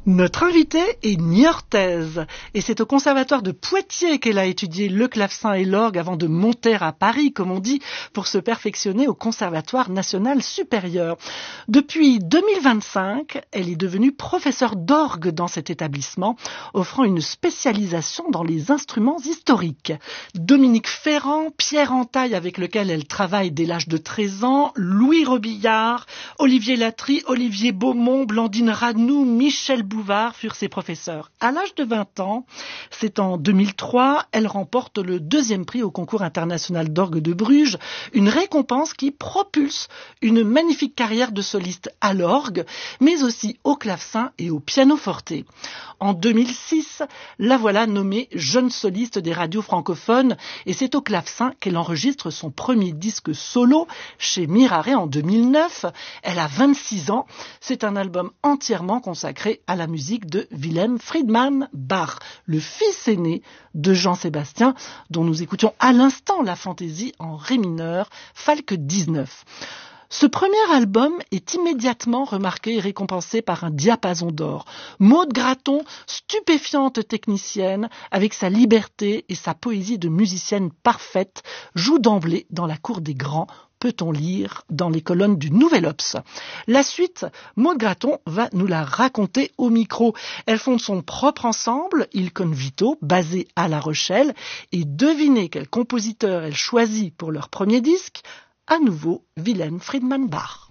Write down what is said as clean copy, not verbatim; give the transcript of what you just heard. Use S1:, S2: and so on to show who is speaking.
S1: Notre invitée est niortaise et c'est au conservatoire de Poitiers qu'elle a étudié le clavecin et l'orgue avant de monter à Paris, comme on dit, pour se perfectionner au Conservatoire national supérieur. Depuis 2025, elle est devenue professeure d'orgue dans cet établissement, offrant une spécialisation dans les instruments historiques. Dominique Ferrand, Pierre Entaille avec lequel elle travaille dès l'âge de 13 ans, Louis Robillard, Olivier Latry, Olivier Beaumont, Blandine Radnou, Michel Bouvard furent ses professeurs. À l'âge de 20 ans, c'est en 2003, elle remporte le 2e prix au concours international d'orgue de Bruges, une récompense qui propulse une magnifique carrière de soliste à l'orgue, mais aussi au clavecin et au pianoforte. En 2006, la voilà nommée jeune soliste des radios francophones et c'est au clavecin qu'elle enregistre son premier disque solo chez Miraré en 2009. Elle a 26 ans. C'est un album entièrement consacré à la musique de Wilhelm Friedman Bach, le fils aîné de Jean-Sébastien, dont nous écoutions à l'instant la fantaisie en ré mineur, Falk 19. Ce premier album est immédiatement remarqué et récompensé par un diapason d'or. Maude Gratton, stupéfiante technicienne, avec sa liberté et sa poésie de musicienne parfaite, joue d'emblée dans la cour des grands, peut-on lire dans les colonnes du Nouvel Obs. La suite, Maude Gratton va nous la raconter au micro. Elle fonde son propre ensemble, Il Convito, basé à La Rochelle, et devinez quel compositeur elle choisit pour leur premier disque. À nouveau, Wilhelm Friedman Bach.